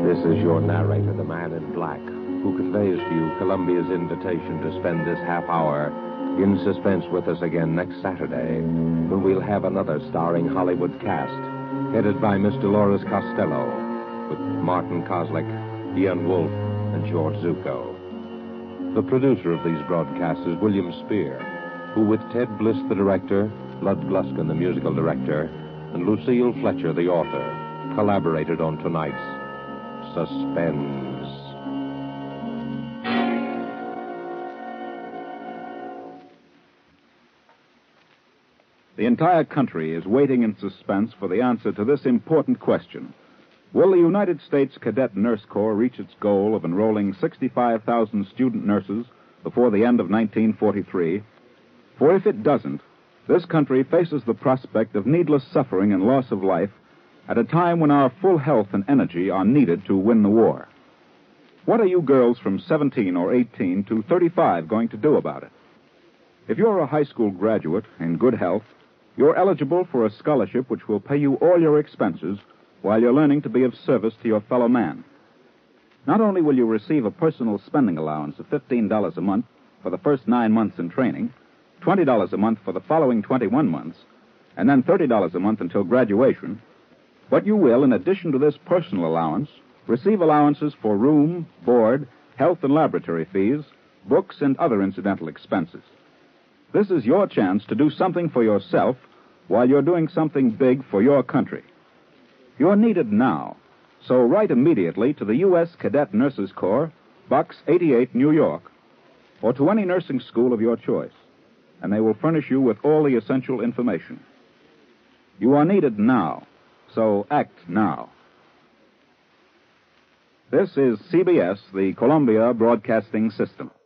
This is your narrator, the man in black, who conveys to you Columbia's invitation to spend this half hour in suspense with us again next Saturday, when we'll have another starring Hollywood cast, headed by Miss Dolores Costello, with Martin Koslick, Ian Wolfe, and George Zucco. The producer of these broadcasts is William Spear, who, with Ted Bliss, the director, Lud Gluskin, the musical director, and Lucille Fletcher, the author, collaborated on tonight's Suspense. The entire country is waiting in suspense for the answer to this important question. Will the United States Cadet Nurse Corps reach its goal of enrolling 65,000 student nurses before the end of 1943? For if it doesn't, this country faces the prospect of needless suffering and loss of life at a time when our full health and energy are needed to win the war. What are you girls from 17 or 18 to 35 going to do about it? If you're a high school graduate in good health, you're eligible for a scholarship which will pay you all your expenses while you're learning to be of service to your fellow man. Not only will you receive a personal spending allowance of $15 a month for the first 9 months in training, $20 a month for the following 21 months, and then $30 a month until graduation, but you will, in addition to this personal allowance, receive allowances for room, board, health and laboratory fees, books, and other incidental expenses. This is your chance to do something for yourself while you're doing something big for your country. You're needed now, so write immediately to the U.S. Cadet Nurses Corps, Box 88, New York, or to any nursing school of your choice, and they will furnish you with all the essential information. You are needed now, so act now. This is CBS, the Columbia Broadcasting System.